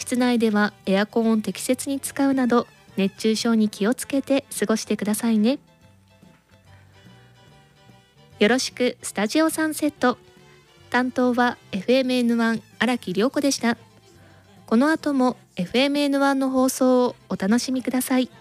室内ではエアコンを適切に使うなど熱中症に気をつけて過ごしてくださいね。よろしくスタジオサンセット。担当は FMN1 荒木涼子でした。この後も FMN1 の放送をお楽しみください。